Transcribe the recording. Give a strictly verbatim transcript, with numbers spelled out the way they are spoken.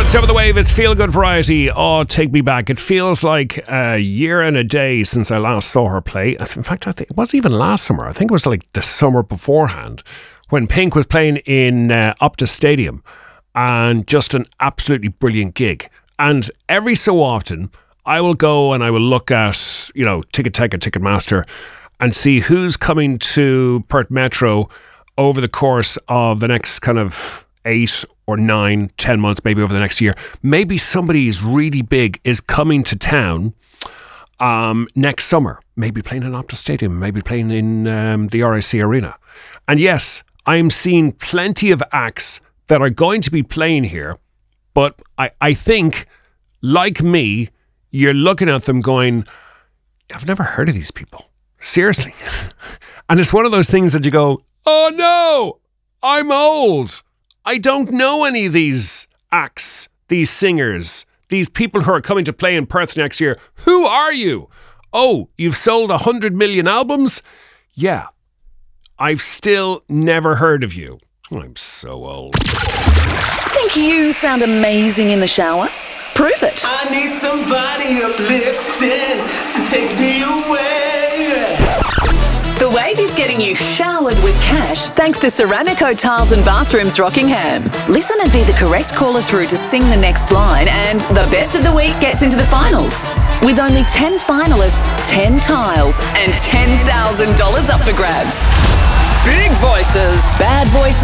Top of the Wave, it's Feel Good Variety. Oh, take me back. It feels like a year and a day since I last saw her play. In fact, I think it wasn't even last summer. I think it was like the summer beforehand when Pink was playing in uh, Optus Stadium, and just an absolutely brilliant gig. And every so often, I will go and I will look at, you know, Ticket Tech or Ticketmaster and see who's coming to Perth Metro over the course of the next kind of eight or nine, ten months, maybe over the next year. Maybe somebody is really big is coming to town um, next summer. Maybe playing in Optus Stadium, maybe playing in um, the R I C Arena. And yes, I'm seeing plenty of acts that are going to be playing here, but I, I think, like me, you're looking at them going, I've never heard of these people. Seriously. And it's one of those things that you go, oh no, I'm old. I don't know any of these acts, these singers, these people who are coming to play in Perth next year. Who are you? Oh, you've sold a hundred million albums? Yeah. I've still never heard of you. I'm so old. Think you sound amazing in the shower? Prove it. I need somebody uplifting to take me away. The Wave is getting you showered with cash thanks to Ceramico Tiles and Bathrooms Rockingham. Listen and be the correct caller through to sing the next line, and the best of the week gets into the finals. With only ten finalists, ten tiles, and ten thousand dollars up for grabs. Big voices, bad voices.